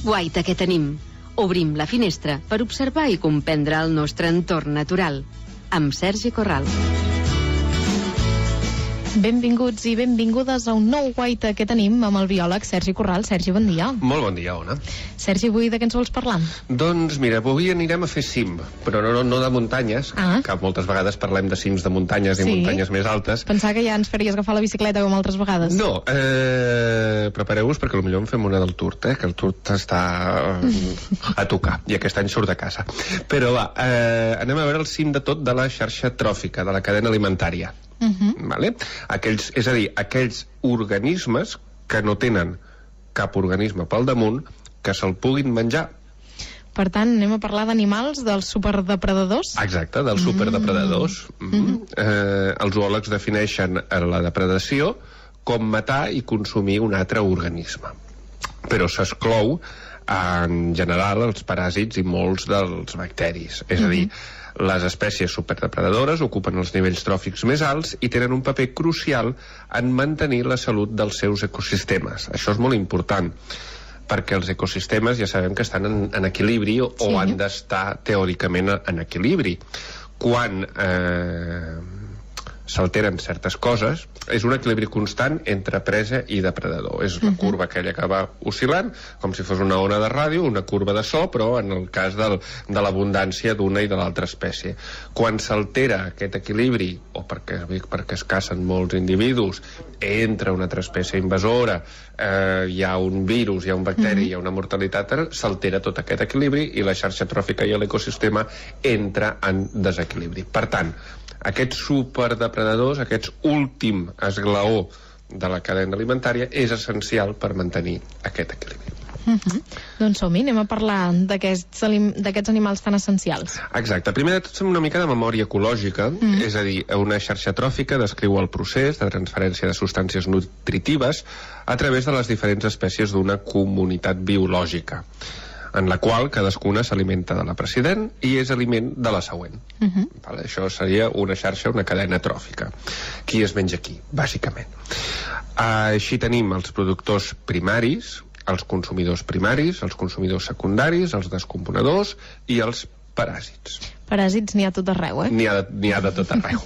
guaita que tenim. Obrim la finestra per observar i comprendre el nostre entorn natural. Amb Sergi Corral. Benvinguts i benvingudes a un nou guaita que tenim amb el biòleg Sergi Corral. Sergi, bon dia. Molt bon dia, Ona. Sergi, avui de què ens vols parlar? Doncs mira, avui anirem a fer cim, però no de muntanyes, que moltes vegades parlem de cims de muntanyes i muntanyes més altes. Pensava que ja ens faries agafar la bicicleta com altres vegades. No, prepareu-vos perquè potser en fem una del Tour, que el Tour està a tocar, i aquest any surt de casa. Però va, anem a veure el cim de tot de la xarxa tròfica, de la cadena alimentària. Vale? És a dir, aquells organismes que no tenen cap organisme pel damunt que se'l puguin menjar. Per tant, anem a parlar d'animals, dels superdepredadors? Exacte, dels superdepredadors. Els zoòlegs defineixen la depredació com matar i consumir un altre organisme. Però s'exclou en general els paràsits i molts dels bacteris. És a dir, les espècies superdepredadores ocupen els nivells tròfics més alts i tenen un paper crucial en mantenir la salut dels seus ecosistemes. Això és molt important, perquè els ecosistemes ja sabem que estan en equilibri o han d'estar teòricament en equilibri. Quan s'alteren certes coses, és un equilibri constant entre presa i depredador. És la curva aquella que va oscil·lant, com si fos una ona de ràdio, una curva de so, però en el cas de l'abundància d'una i de l'altra espècie. Quan s'altera aquest equilibri, o perquè es cacen molts individus, entra una altra espècie invasora, hi ha un virus, hi ha un bacteri, hi ha una mortalitat, s'altera tot aquest equilibri i la xarxa tròfica i l'ecosistema entra en desequilibri. Per tant, aquests superdepredadors, aquest últim esglaó de la cadena alimentària, és essencial per mantenir aquest equilibri. Doncs som-hi, anem a parlar d'aquests animals tan essencials. Exacte. Primer de tot fem una mica de memòria ecològica, és a dir, una xarxa tròfica descriu el procés de transferència de substàncies nutritives a través de les diferents espècies d'una comunitat biològica, en la qual cadascuna s'alimenta de la precedent i és aliment de la següent. Això seria una xarxa, una cadena tròfica. Qui es menja qui, bàsicament. Així tenim els productors primaris, els consumidors primaris, els consumidors secundaris, els descomponedors i els paràsits. Paràsits n'hi ha tot arreu, eh? N'hi ha de tot arreu.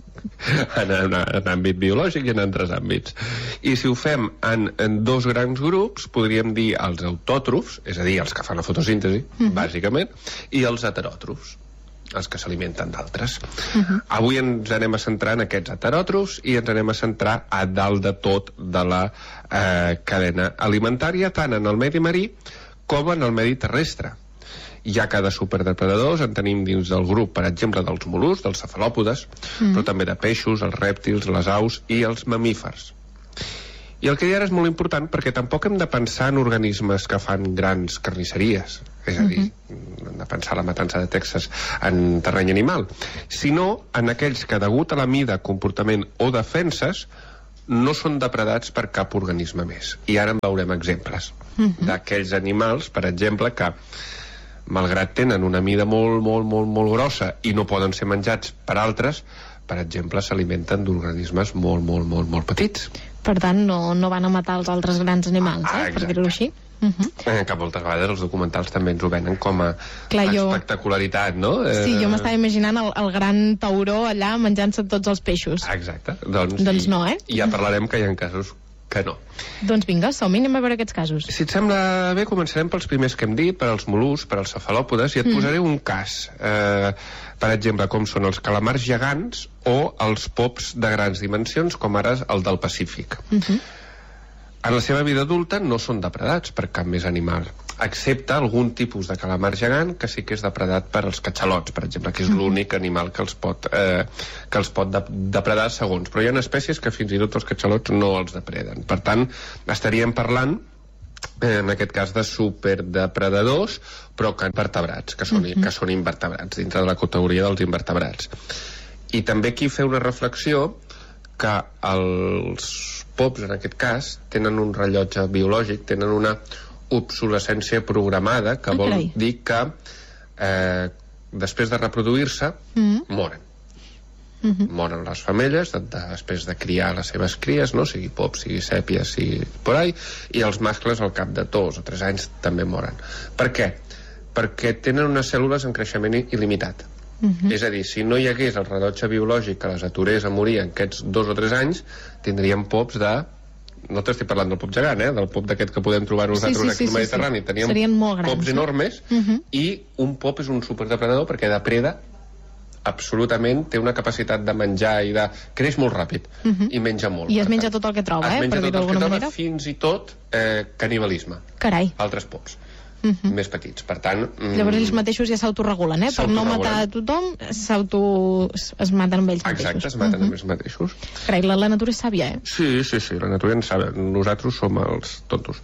En àmbit biològic i en altres àmbits. I si ho fem en dos grans grups, podríem dir els autòtrofs, és a dir, els que fan la fotosíntesi, bàsicament, i els heteròtrofs, els que s'alimenten d'altres. Avui ens anem a centrar en aquests heteròtrofs i ens anem a centrar a dalt de tot de la cadena alimentària, tant en el medi marí com en el medi terrestre. Hi ha cada superdepredadors, en tenim dins del grup, per exemple, dels mol·luscs, dels cefalòpodes, però també de peixos, els rèptils, les aus i els mamífers. I el que hi ha ara és molt important perquè tampoc hem de pensar en organismes que fan grans carnisseries, és a dir, hem de pensar la matança de Texas en terreny animal, sinó en aquells que, degut a la mida, comportament o defenses, no són depredats per cap organisme més. I ara en veurem exemples d'aquells animals, per exemple, que malgrat tenen una mida molt grossa i no poden ser menjats per altres, per exemple, s'alimenten d'organismes molt petits. Per tant, no van a matar els altres grans animals, per dir-ho així. Que moltes vegades els documentals també ens ho venen com a espectacularitat, no? Sí, jo m'estava imaginant el gran tauró allà menjant-se tots els peixos. Exacte. Doncs no, eh? I ja parlarem que hi ha casos que no. Doncs vinga, som-hi, anem a veure aquests casos. Si et sembla bé, començarem pels primers que hem dit, per als mol·luscs, per als cefalòpodes, i et posaré un cas, per exemple, com són els calamars gegants o els pops de grans dimensions, com ara el del Pacífic. En la seva vida adulta no són depredats per cap més animal, excepte algun tipus de calamar gegant que sí que és depredat per als catxalots, per exemple, que és l'únic animal que els pot depredar segons. Però hi ha espècies que fins i tot els catxalots no els depreden. Per tant, estaríem parlant en aquest cas de superdepredadors, però que vertebrats, que són invertebrats, dintre de la categoria dels invertebrats. I també aquí fer una reflexió que els pops, en aquest cas, tenen un rellotge biològic, tenen una obsolescència programada, que vol dir que després de reproduir-se moren. Moren les femelles després de criar les seves cries, no? Sigui pop, sigui sèpia, sigui por ahí, i els mascles al cap de 2 o 3 anys també moren. Per què? Perquè tenen unes cèl·lules en creixement il·limitat. És a dir, si no hi hagués el rellotge biològic que les aturés a morir en aquests 2 o 3 anys, tindríem pops de... No t'estic parlant del pop gegant, del pop d'aquest que podem trobar nosaltres aquí al Mediterrani. Serien molt grans, pops enormes, i un pop és un superdepredador perquè depreda absolutament, té una capacitat de menjar i de... creix molt ràpid i menja molt. I es menja tot el que troba, per dir-ho d'alguna manera. Fins i tot canibalisme. Carai. Altres pops. Més petits, per tant... Llavors ells mateixos ja s'autoregulen, per no matar a tothom es maten amb ells mateixos. Exacte, es maten amb ells mateixos. Carai, la natura és sàvia, Sí, la natura en sàvia. Nosaltres som els tontos.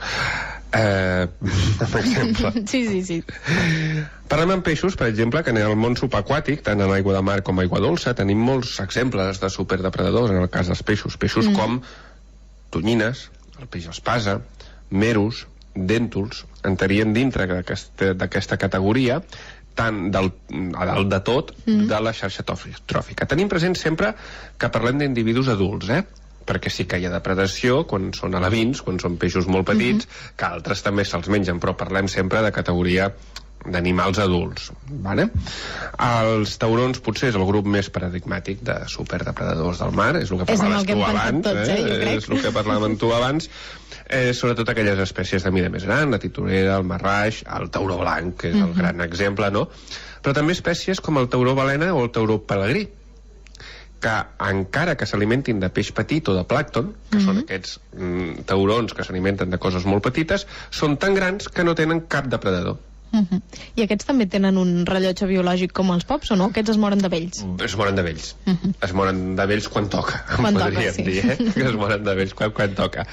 Per exemple. Sí. Parlem amb peixos, per exemple, que en el món subaquàtic, tant en aigua de mar com aigua dolça, tenim molts exemples de superdepredadors en el cas dels peixos. Peixos com tonyines, el peix espasa, meros, dèntols, entrarien dintre d'aquesta categoria tant a dalt de tot de la xarxa tròfica. Tenim present sempre que parlem d'individus adults, perquè sí que hi ha depredació quan són alevins, quan són peixos molt petits, que altres també se'ls mengen, però parlem sempre de categoria d'animals adults, vale? Els taurons potser és el grup més paradigmàtic de superdepredadors del mar, és el que parlaves tu abans, és el que parlàvem tu abans, sobretot aquelles espècies de mida més gran, la titorera, el marraix, el tauró blanc, que és el gran exemple, no? Però també espècies com el tauró balena o el tauró pelegrí, que encara que s'alimentin de peix petit o de plàncton, que són aquests taurons que s'alimenten de coses molt petites, són tan grans que no tenen cap depredador. I aquests també tenen un rellotge biològic com els pops, o no? Aquests es moren de vells? Es moren de vells. Es moren de vells quan toca, podríem dir, que es moren de vells quan toca.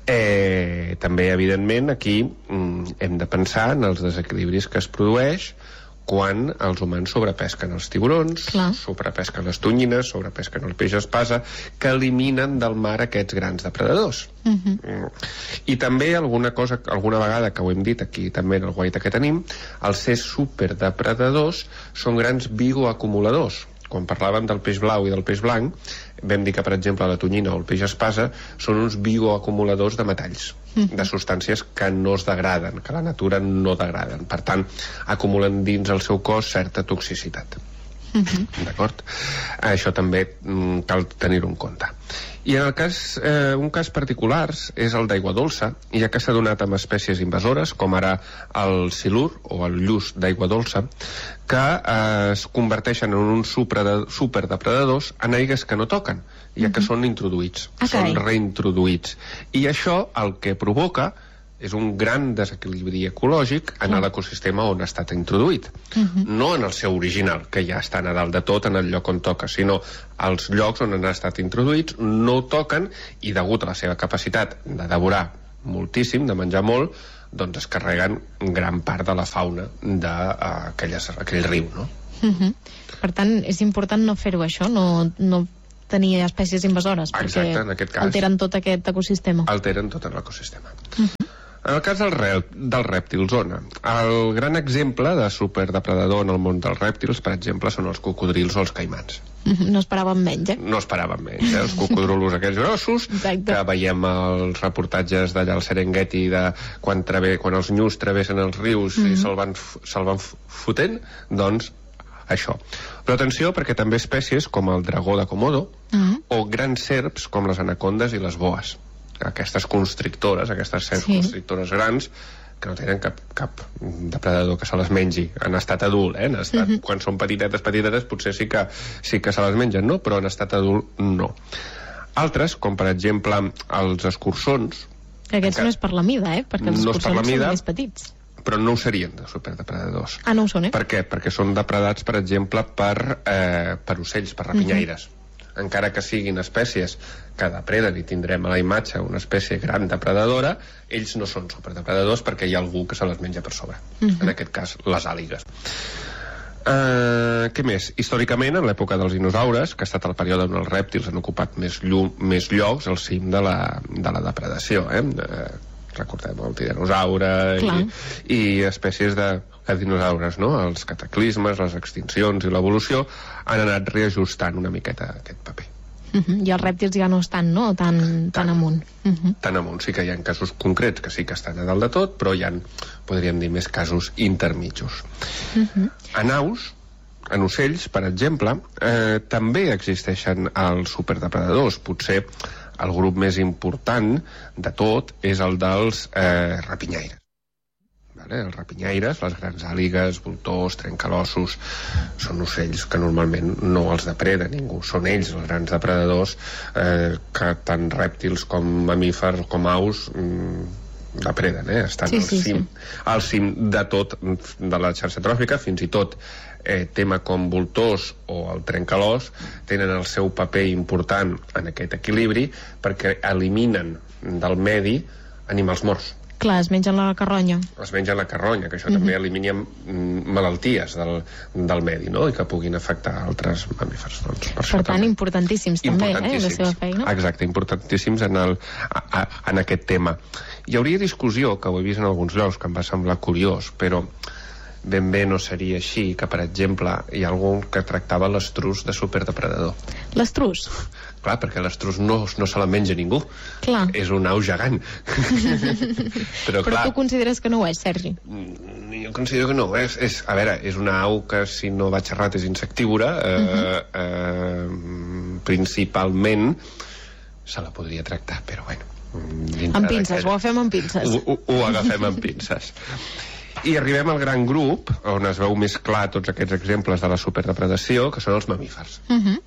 També, evidentment, aquí hem de pensar en els desequilibris que es produeix quan els humans sobrepesquen els tiburons, sobrepesquen les tonyines, sobrepesquen el peix espasa, que eliminen del mar aquests grans depredadors. I també alguna vegada que ho hem dit aquí també en el guaita que tenim, els ser superdepredadors són grans bioacumuladors. Quan parlàvem del peix blau i del peix blanc, vam dir que, per exemple, la tonyina o el peix espasa són uns bioacumuladors de metalls, de substàncies que no es degraden, que la natura no degraden. Per tant, acumulen dins el seu cos certa toxicitat. D'acord? Això també cal tenir-ho en compte. I en el cas, un cas particular és el d'aigua dolça, ja que s'ha donat amb espècies invasores, com ara el silur o el lluç d'aigua dolça, que es converteixen en uns superdepredadors en aigues que no toquen, ja que són introduïts, són reintroduïts. I això el que provoca és un gran desequilibri ecològic en l'ecosistema on ha estat introduït. No en el seu original, que ja estan a dalt de tot en el lloc on toca, sinó als llocs on han estat introduïts no toquen i, degut a la seva capacitat de devorar moltíssim, de menjar molt, doncs es carreguen gran part de la fauna d'aquell riu, no? Per tant, és important no fer-ho, això, no tenir espècies invasores, perquè alteren tot aquest ecosistema. Alteren tot l'ecosistema. En el cas dels rèptils, el gran exemple de superdepredador en el món dels rèptils, per exemple, són els cocodrils o els caimans. No esperàvem menys, No esperàvem menys, els cocodrilos aquells grossos, que veiem els reportatges d'allà al Serengeti de quan els nyus travessen els rius i se'l van fotent, doncs això. Però atenció, perquè també espècies com el dragó de Komodo o grans serps com les anacondes i les boes, aquestes constrictores, aquestes serps constrictores grans, que no tenen cap depredador que se les mengi en estat adult, quan són petitetes, potser sí que se les mengen, no? Però en estat adult no. Altres, com per exemple els escurçons, aquests no és per la mida, perquè els escurçons són més petits, però no ho serien de superdepredadors. No ho són, Per què? Perquè són depredats, per exemple, per ocells, per rapinyaires. Encara que siguin espècies que depreden, i tindrem a la imatge una espècie gran depredadora, ells no són superdepredadors perquè hi ha algú que se les menja per sobre. En aquest cas, les àligues. Què més? Històricament, en l'època dels dinosaures, que ha estat el període on els rèptils han ocupat més llocs al cim de la depredació, recordem el tiranosaure i espècies dinosaures, no? Els cataclismes, les extincions i l'evolució han anat reajustant una miqueta aquest paper. I els rèptils ja no estan, no?, tan amunt. Tan amunt. Sí que hi ha casos concrets que sí que estan a dalt de tot, però hi ha, podríem dir, més casos intermitjos. En aus, en ocells, per exemple, també existeixen els superdepredadors. Potser el grup més important de tot és el dels rapinyaires. Els rapinyaires, les grans àligues, voltors, trencalossos, són ocells que normalment no els depreda ningú. Són ells els grans depredadors que tant rèptils com mamífers com aus depreden, estan al cim de tot de la xarxa tròfica. Fins i tot tema com voltors o el trencalòs tenen el seu paper important en aquest equilibri perquè eliminen del medi animals morts. Clar, es mengen la carronya. Es mengen la carronya, que això també elimina malalties del medi, no?, i que puguin afectar altres mamífers. Doncs, per tant, importantíssims també, la seva feina. Exacte, importantíssims en aquest tema. Hi hauria discussió, que ho he vist en alguns llocs, que em va semblar curiós, però ben bé no seria així, que, per exemple, hi ha algun que tractava l'estrus de superdepredador. L'estrus? Clar, perquè l'estrus no se la menja ningú. Clar. És un au gegant. Però clar, tu consideres que no ho és, Sergi? Jo considero que no ho és. A veure, és una au que, si no vaig errat, és insectívora. Principalment se la podria tractar, però bueno. Amb pinces, ho agafem amb pinces. Ho agafem amb pinces. I arribem al gran grup, on es veu més clar tots aquests exemples de la superdepredació, que són els mamífers.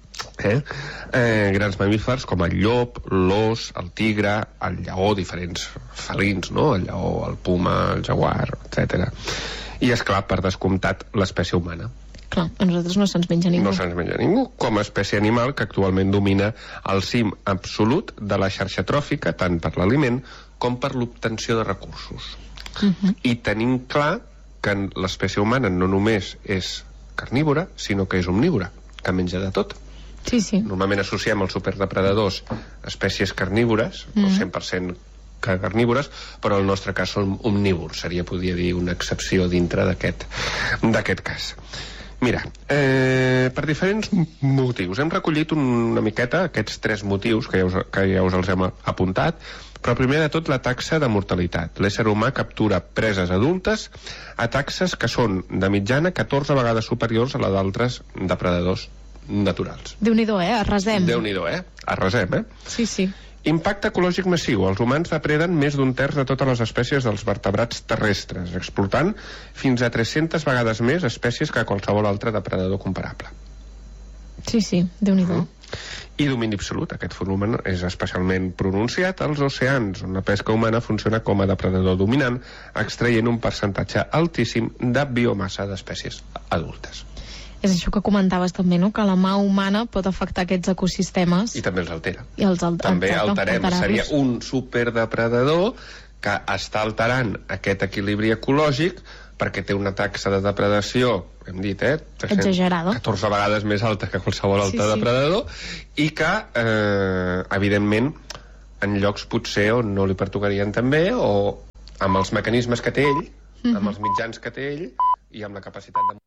Grans mamífers com el llop, l'ós, el tigre, el lleó, diferents felins, no? El lleó, el puma, el jaguar, etc. I, esclar, per descomptat, l'espècie humana. Clar, a nosaltres no se'ns menja ningú. No se'ns menja ningú, com a espècie animal que actualment domina el cim absolut de la xarxa tròfica, tant per l'aliment com per l'obtenció de recursos. I tenim clar que l'espècie humana no només és carnívora, sinó que és omnívora, que menja de tot. Sí. Normalment associem els superdepredadors a espècies carnívores, o 100% carnívores, però en el nostre cas són omnívors. Podria dir, una excepció dintre d'aquest cas. Mira, per diferents motius. Hem recollit una miqueta aquests 3 motius que ja us els hem apuntat, però primer de tot la taxa de mortalitat. L'ésser humà captura preses adultes a taxes que són de mitjana 14 vegades superiors a la d'altres depredadors naturals. Déu-n'hi-do, arrasem. Déu-n'hi-do, arrasem, Sí. Impacte ecològic massiu. Els humans depreden més d'un terç de totes les espècies dels vertebrats terrestres, explotant fins a 300 vegades més espècies que qualsevol altre depredador comparable. Sí, Déu-n'hi-do. I domini absolut. Aquest fenomen és especialment pronunciat als oceans, on la pesca humana funciona com a depredador dominant, extraient un percentatge altíssim de biomassa d'espècies adultes. És això que comentaves també, no?, que la mà humana pot afectar aquests ecosistemes. I també els altera. També alterem. Seria un superdepredador que està alterant aquest equilibri ecològic perquè té una taxa de depredació, hem dit, exagerada, 14 vegades més alta que qualsevol altre depredador, i que, evidentment, en llocs potser on no li pertocarien també, o amb els mecanismes que té ell, amb els mitjans que té ell, i amb la capacitat de...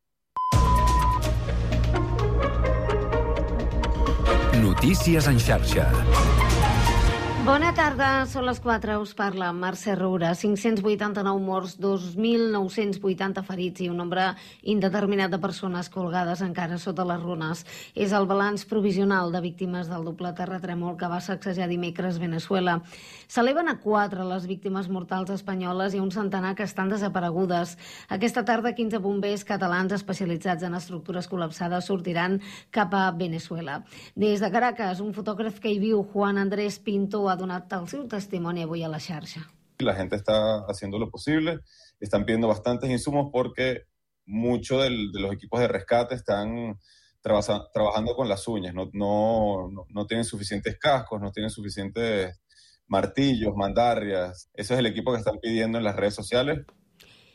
Notícies en xarxa. Bona tarda, són les 4, us parla Mercè Roura. 589 morts, 2.980 ferits i un nombre indeterminat de persones colgades encara sota les runes. És el balanç provisional de víctimes del doble terratrèmol que va sacsejar dimecres Veneçuela. S'eleven a 4 les víctimes mortals espanyoles i un centenar que estan desaparegudes. Aquesta tarda 15 bombers catalans especialitzats en estructures col·lapsades sortiran cap a Veneçuela. Des de Caracas, un fotògraf que hi viu, Juan Andrés Pinto, ha donat el seu testimoni avui a la xarxa. La gente está haciendo lo posible, están pidiendo bastantes insumos porque muchos de los equipos de rescate están trabajando con las uñas, no tienen suficientes cascos, no tienen suficientes martillos, mandarrias. Ese es el equipo que están pidiendo en las redes sociales.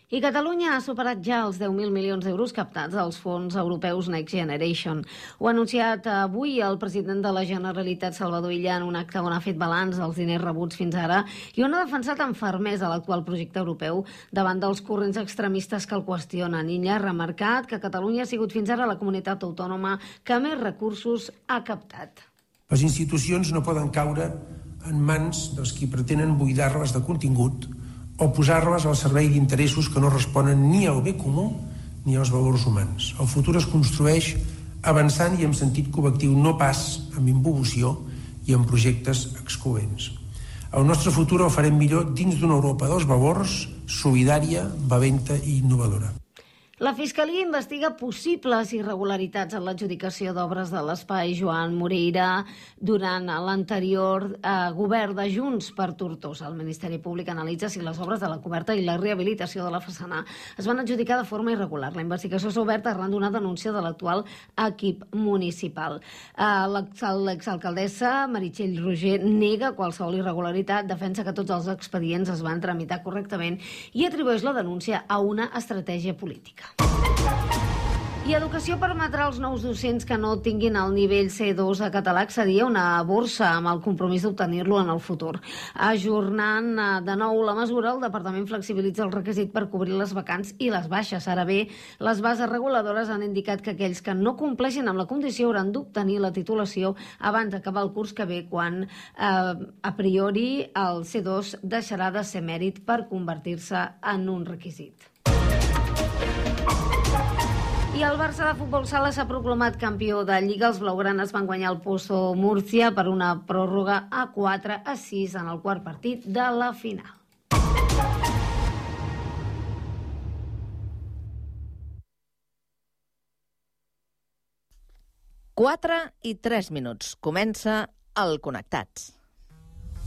I Catalunya ha superat ja els 10.000 milions d'euros captats als fons europeus Next Generation. Ho ha anunciat avui el president de la Generalitat, Salvador Illa, en un acte on ha fet balanç dels diners rebuts fins ara i on ha defensat amb fermesa l'actual projecte europeu davant dels corrents extremistes que el qüestionen. Illa ha remarcat que Catalunya ha sigut fins ara la comunitat autònoma que més recursos ha captat. Les institucions no poden caure en mans dels qui pretenen buidar-les de contingut o posar-les al servei d'interessos que no responen ni al bé comú ni als valors humans. El futur es construeix avançant i amb sentit col·lectiu, no pas amb imbobució i amb projectes excloents. El nostre futur el farem millor dins d'una Europa dels valors, solidària, valenta i innovadora. La Fiscalia investiga possibles irregularitats en l'adjudicació d'obres de l'Espai Joan Moreira durant l'anterior govern de Junts per Tortosa. El Ministeri Públic analitza si les obres de la coberta i la rehabilitació de la façana es van adjudicar de forma irregular. La investigació s'ha obert arran d'una denúncia de l'actual equip municipal. L'exalcaldessa Meritxell Roger nega qualsevol irregularitat, defensa que tots els expedients es van tramitar correctament i atribueix la denúncia a una estratègia política. I Educació permetrà als nous docents que no tinguin el nivell C2 a català accedir a una borsa amb el compromís d'obtenir-lo en el futur. Ajornant de nou la mesura, el Departament flexibilitza el requisit per cobrir les vacants i les baixes. Ara bé, les bases reguladores han indicat que aquells que no compleixin amb la condició hauran d'obtenir la titulació abans d'acabar el curs que ve, quan a priori el C2 deixarà de ser mèrit per convertir-se en un requisit. I el Barça de futbol sala s'ha proclamat campió de Lliga. Els blaugranes van guanyar el Pozo Múrcia per una pròrroga a 4-6 en el quart partit de la final. Quatre i 3 minuts. Comença el Connectats.